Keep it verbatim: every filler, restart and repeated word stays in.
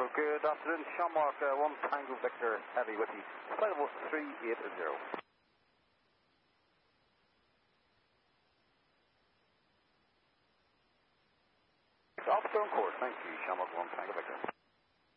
Well, good afternoon, Shamrock, uh, one Tango Victor Heavy with you, flight level three eight zero. Officer on course, thank you, Shamrock, one Tango Victor.